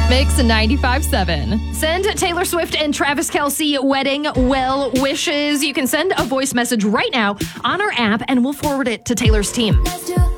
Mix 95.7. Send Taylor Swift and Travis Kelce wedding well wishes. You can send a voice message right now on our app, and we'll forward it to Taylor's team. Let's do